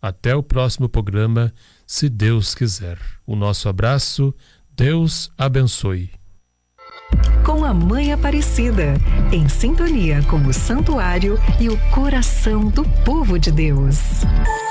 Até o próximo programa, se Deus quiser. O nosso abraço, Deus abençoe. Com a Mãe Aparecida, em sintonia com o santuário e o coração do povo de Deus.